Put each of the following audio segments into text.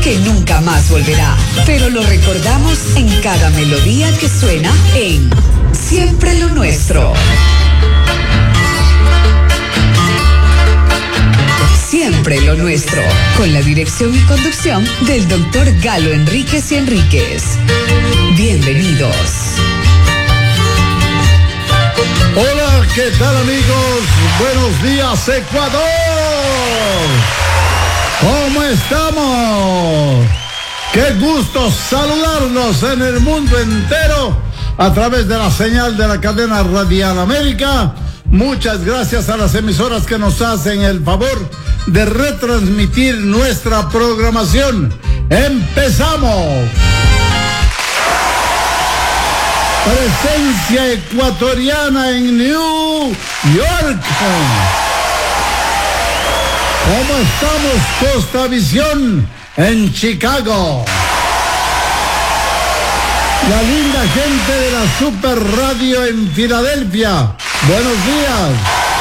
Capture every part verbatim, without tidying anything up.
que nunca más volverá, pero lo recordamos en cada melodía que suena en Siempre lo Nuestro. Siempre lo Nuestro, con la dirección y conducción del doctor Galo Enríquez y Enríquez. Bienvenidos. Hola, ¿qué tal, amigos? Buenos días, Ecuador. ¿Cómo estamos? Qué gusto saludarlos en el mundo entero a través de la señal de la cadena Radial América. Muchas gracias a las emisoras que nos hacen el favor de retransmitir nuestra programación. ¡Empezamos! Presencia ecuatoriana en New York. ¿Cómo estamos, Costa Visión, en Chicago? La linda gente de la Super Radio en Filadelfia. Buenos días.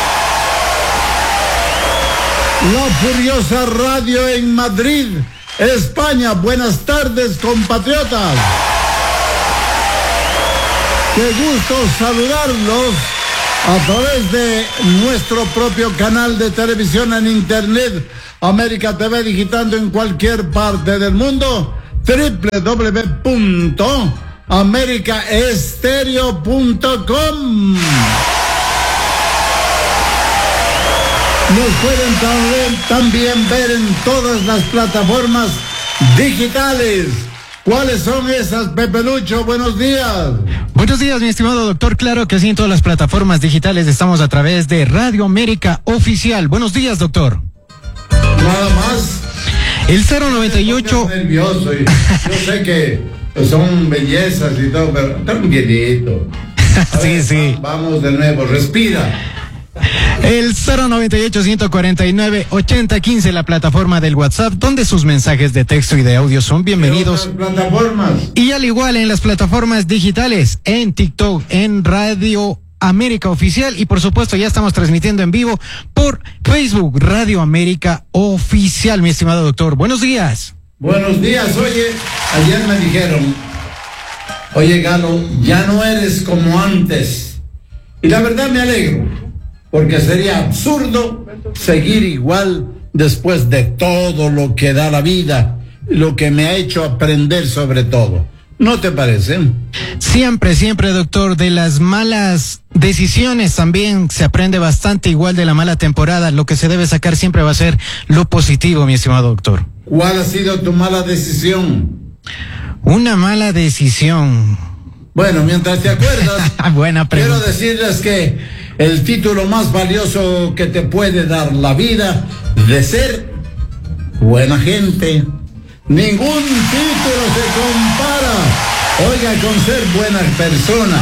La Furiosa Radio en Madrid, España. Buenas tardes, compatriotas. Qué gusto saludarlos a través de nuestro propio canal de televisión en internet, América T V, digitando en cualquier parte del mundo, doble u doble u doble u punto america estéreo punto com. Nos pueden también, también ver en todas las plataformas digitales. ¿Cuáles son esas, Pepe Lucho? Buenos días. Buenos días, mi estimado doctor. Claro que sí, en todas las plataformas digitales estamos a través de Radio América Oficial. Buenos días, doctor. Nada más. El cero noventa y ocho. Estoy nervioso y yo sé que son bellezas y todo, pero tranquilito. A sí, ver, sí. Vamos de nuevo, respira. El cero noventa y ocho, ciento cuarenta y nueve, ochenta quince, la plataforma del WhatsApp, donde sus mensajes de texto y de audio son bienvenidos. ¿En otras plataformas? Y al igual en las plataformas digitales, en TikTok, en Radio América Oficial, y por supuesto ya estamos transmitiendo en vivo por Facebook, Radio América Oficial, mi estimado doctor. Buenos días. Buenos días. Oye, ayer me dijeron, oye, Galo, ya no eres como antes. Y la verdad me alegro, porque sería absurdo seguir igual después de todo lo que da la vida, lo que me ha hecho aprender sobre todo. ¿No te parece? Siempre, siempre, doctor, de las malas decisiones también se aprende bastante, igual de la mala temporada. Lo que se debe sacar siempre va a ser lo positivo, mi estimado doctor. ¿Cuál ha sido tu mala decisión? Una mala decisión. Bueno, mientras te acuerdas, Buena pregunta. quiero decirles que el título más valioso que te puede dar la vida de ser buena gente. Ningún título se compara, oiga, con ser buena persona.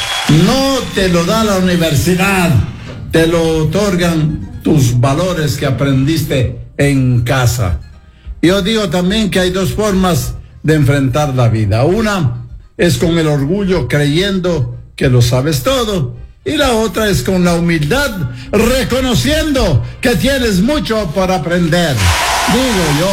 No te lo da la universidad, te lo otorgan tus valores que aprendiste en casa. Yo digo también que hay dos formas de enfrentar la vida. Una es con el orgullo, creyendo que lo sabes todo. Y la otra es con la humildad, reconociendo que tienes mucho por aprender. Digo yo.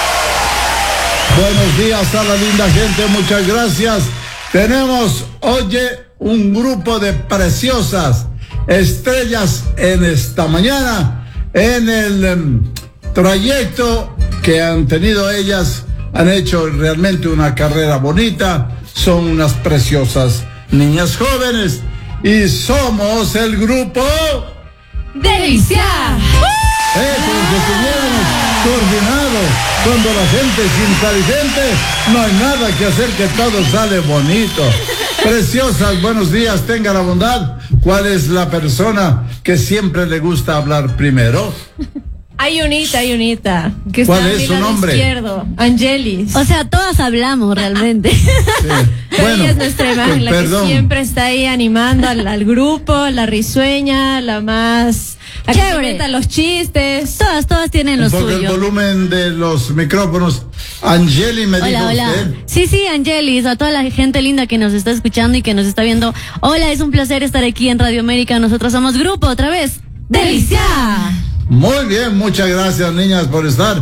Buenos días a la linda gente, muchas gracias. Tenemos, oye, un grupo de preciosas estrellas en esta mañana, en el um, trayecto que han tenido ellas. Han hecho realmente una carrera bonita, son unas preciosas niñas jóvenes. Y somos el grupo Delicia. Eso, que estuviéramos coordinados. Cuando la gente es inteligente, no hay nada que hacer, que todo sale bonito. Preciosas, buenos días, tenga la bondad. ¿Cuál es la persona que siempre le gusta hablar primero? Hay unita, hay unita. Que ¿Cuál está es su al lado nombre? izquierdo, Angelis. O sea, todas hablamos realmente. Sí. Pero Bueno, ella es nuestra imagen, la perdón. que siempre está ahí animando al, al grupo, la risueña, la más... La que Chévere. comenta los chistes. Todas, todas tienen lo Un poco el suyo. volumen de los micrófonos. Angeli me dijo Hola, hola. usted. Sí, sí, Angelis, a toda la gente linda que nos está escuchando y que nos está viendo. Hola, es un placer estar aquí en Radio América. Nosotros somos grupo, otra vez. ¡Delicia! Muy bien, muchas gracias, niñas, por estar.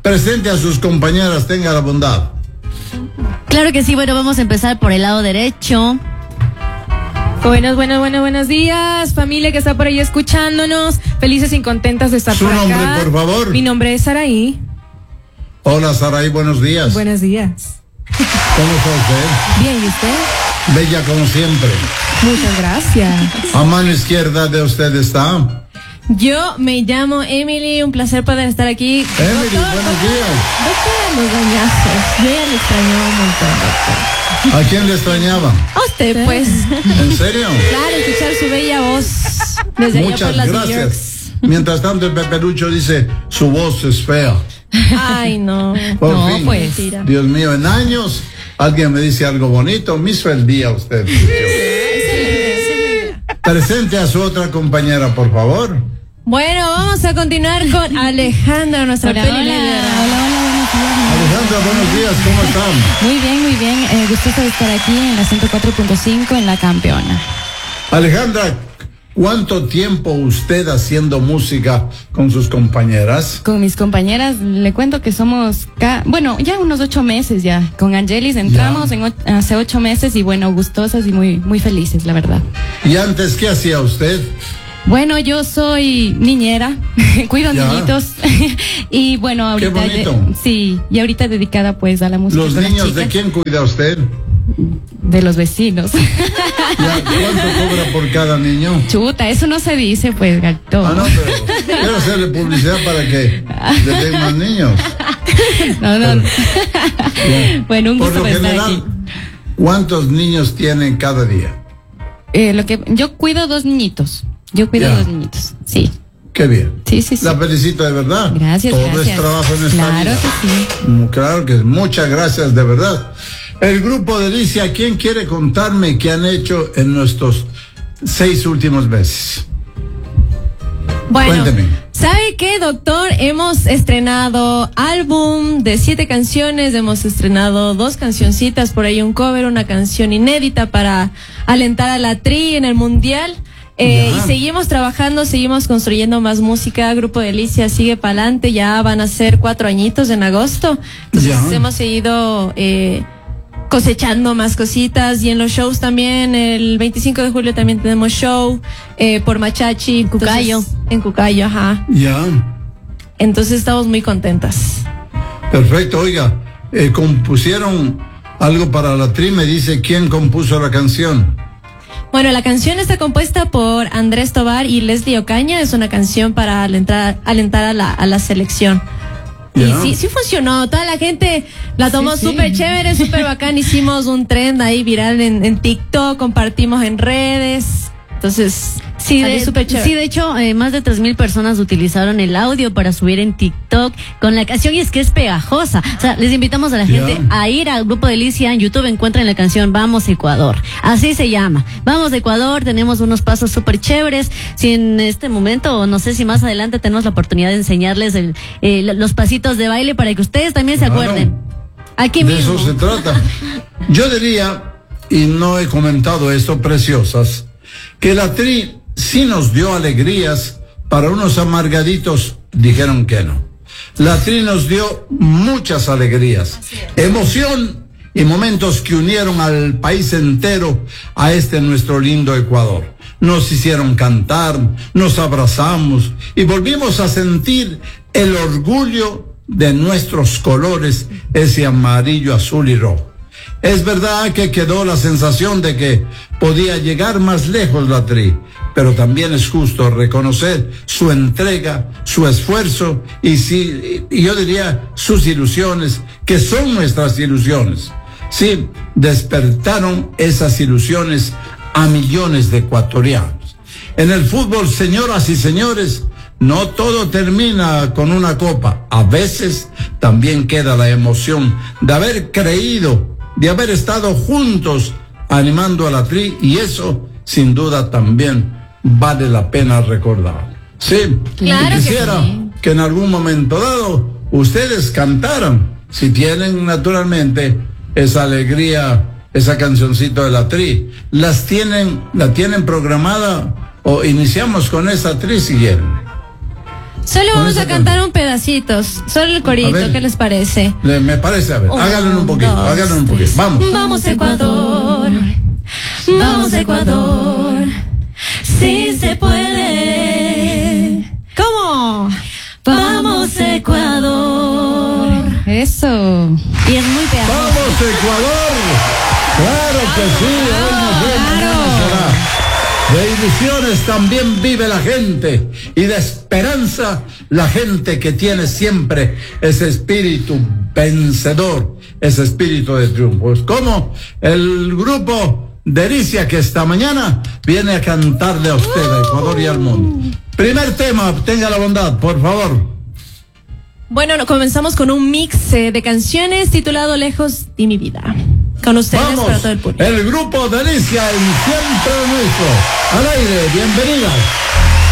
Presente a sus compañeras, tenga la bondad. Claro que sí, bueno, vamos a empezar por el lado derecho. Buenos, buenos, buenos, buenos días, familia que está por ahí escuchándonos. Felices y contentas de estar Su por acá. Su nombre, por favor. Mi nombre es Saraí. Hola, Saraí, buenos días. Buenos días. ¿Cómo está usted? Bien, ¿y usted? Bella como siempre. Muchas gracias. A mano izquierda de usted está... Yo me llamo Emily, un placer poder estar aquí. Emily, doctor, buenos días. Doctor, los dañazos. Yo ya le extrañaba un montón, doctor. ¿A quién le extrañaba? A usted, pues. ¿En serio? Claro, escuchar su bella voz desde allá Muchas por las gracias. New Yorks. Mientras tanto, el Peperucho dice, su voz es fea. Ay, no. Por No, fin. pues. Mentira. Dios mío, en años alguien me dice algo bonito, me hizo el día usted. Presente a su otra compañera, por favor. Bueno, vamos a continuar con Alejandra, nuestra Hola, peli hola, líder. hola, hola, buenos días. Alejandra, buenos días, ¿cómo están? Muy bien, muy bien. Eh, gustoso de estar aquí en la ciento cuatro punto cinco en La Campeona. Alejandra, ¿cuánto tiempo usted haciendo música con sus compañeras? Con mis compañeras, le cuento que somos, ca- bueno, ya unos ocho meses ya. Con Angelis entramos en o- hace ocho meses y bueno, gustosas y muy, muy felices, la verdad. ¿Y antes qué hacía usted? Bueno, yo soy niñera, cuido Ya. niñitos y bueno, ahorita bonito. de- sí, y ahorita dedicada pues a la música. ¿Los con las niños chicas, de quién cuida usted? de los vecinos. Ya, ¿cuánto cobra por cada niño? Chuta, eso no se dice pues, gato. Ah, no, pero quiero hacerle publicidad para que le den más niños. No, no. Bien. Bueno, un Por gusto lo estar general, aquí. ¿cuántos niños tienen cada día? Eh, lo que yo cuido dos niñitos. Yo cuido Ya. dos niñitos. Sí. Qué bien. Sí, sí, sí. La felicito de verdad. Gracias, Todo gracias. es trabajo en esta Claro vida. que sí. Mm, Claro que sí. Muchas gracias, de verdad. El grupo Delicia, ¿quién quiere contarme qué han hecho en nuestros seis últimos meses? Bueno, Cuénteme. ¿sabe qué, doctor? Hemos estrenado álbum de siete canciones, hemos estrenado dos cancioncitas, por ahí un cover, una canción inédita para alentar a la Tri en el Mundial. Eh, Ya. y seguimos trabajando, seguimos construyendo más música. Grupo Delicia sigue para adelante, ya van a ser cuatro añitos en agosto. Entonces Ya. hemos seguido eh, cosechando más cositas y en los shows también. El veinticinco de julio también tenemos show eh, por Machachi. En Cucayo. En Cucayo, ajá. Ya. Entonces estamos muy contentas. Perfecto. Oiga, eh, compusieron algo para la Tri. Me dice quién compuso la canción. Bueno, la canción está compuesta por Andrés Tobar y Leslie Ocaña. Es una canción para alentar, alentar a la, a la selección. Ya. Y sí, sí funcionó. Toda la gente la tomó Sí, sí. súper chévere, súper bacán. Hicimos un trend ahí viral en, en TikTok, compartimos en redes. Entonces, Sí, salió de, súper chévere. sí, de hecho, eh, más de tres mil personas utilizaron el audio para subir en TikTok con la canción y es que es pegajosa. O sea, les invitamos a la Ya. gente a ir al Grupo Delicia en YouTube, encuentren la canción Vamos Ecuador. Así se llama. Vamos Ecuador, tenemos unos pasos súper chéveres. Si en este momento, o no sé si más adelante tenemos la oportunidad de enseñarles el, eh, los pasitos de baile para que ustedes también se Claro. acuerden. Aquí De mismo. eso se trata. Yo diría, y no he comentado esto, preciosas, que la Tri sí nos dio alegrías. Para unos amargaditos dijeron que no. La Tri nos dio muchas alegrías, emoción y momentos que unieron al país entero a este nuestro lindo Ecuador. Nos hicieron cantar, nos abrazamos y volvimos a sentir el orgullo de nuestros colores, ese amarillo, azul y rojo. Es verdad que quedó la sensación de que podía llegar más lejos la Tri, pero también es justo reconocer su entrega, su esfuerzo y, sí, y yo diría sus ilusiones, que son nuestras ilusiones. Sí, despertaron esas ilusiones a millones de ecuatorianos. En el fútbol, señoras y señores, no todo termina con una copa. A veces también queda la emoción de haber creído, de haber estado juntos animando a la Tri, y eso sin duda también vale la pena recordar. Sí, Claro que quisiera sí. que en algún momento dado ustedes cantaran, si tienen naturalmente esa alegría, esa cancioncita de la Tri. Las tienen, la tienen programada, o iniciamos con esa Tri si quieren. Solo Con vamos esa a cantar un pedacito, solo el corito, ver. ¿qué les parece? Le- me parece, a ver, Un, háganlo un poquito, dos, háganlo un poquito. tres. Vamos. Vamos Ecuador, vamos Ecuador, sí se puede. ¿Cómo? Vamos Ecuador. Eso. Y es muy pegajoso. ¡Vamos, Ecuador! ¡Claro que sí! Hoy nos vemos, mañana será. De ilusiones también vive la gente y de esperanza la gente que tiene siempre ese espíritu vencedor, ese espíritu de triunfo. Es como el grupo Delicia que esta mañana viene a cantarle a usted, a Ecuador y al mundo. Primer tema, tenga la bondad, por favor. Bueno, no, comenzamos con un mix eh, de canciones titulado Lejos de mi vida. Con ustedes Vamos, para todo el público. el grupo Delicia en Siempre Nuestro. Al aire, bienvenidas.